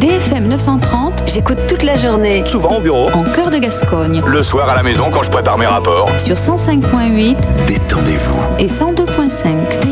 DFM 930, j'écoute toute la journée. Souvent au bureau. En cœur de Gascogne. Le soir à la maison quand je prépare mes rapports. Sur 105.8. Détendez-vous. Et 102.5.